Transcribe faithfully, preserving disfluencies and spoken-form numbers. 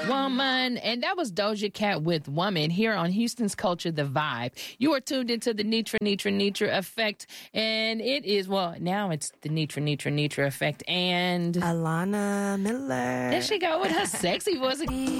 Woman. And that was Doja Cat with Woman here on Houston's Culture, The Vibe. You are tuned into the Nitra, Nitra, Nitra Effect. And it is, well, now it's the Nitra, Nitra, Nitra Effect. And Alana Miller. there she go with her sexy voice.